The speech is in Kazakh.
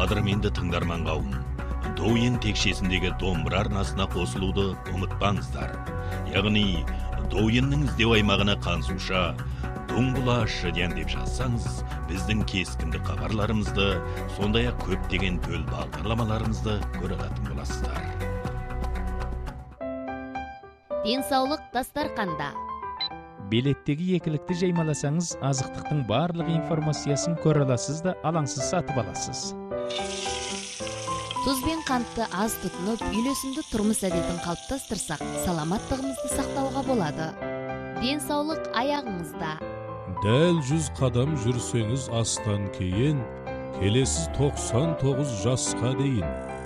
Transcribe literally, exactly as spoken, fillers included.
қадірменді тыңдарман қауым, Доуен текшесіндегі домбыра арнасына қосылуды ұмытпаңыздар. Яғни, Доуеннің іздеу аймағына қансуша, доңбылашы ден деп жазсаңыз, біздің кескінді хабарларымызды, сондай-ақ көптеген төл бағдарламаларымызды көре алатын боласыздар. Денсаулық дастарқанда. Билеттегі екілікті жаймаласаңыз, азықтықтың барлық информациясын көре аласыз да алаңсыз сатып аласыз. Тұз бен қантты аз тұтынып, үйлесімді тұрмыс әдетін қалыптастырсақ, саламаттығымызды сақтауға болады. Денсаулық аяғыңызда. Дәл жүз қадам жүрсеңіз астан кейін, келесіз тоқсан тоғыз жасқа дейін.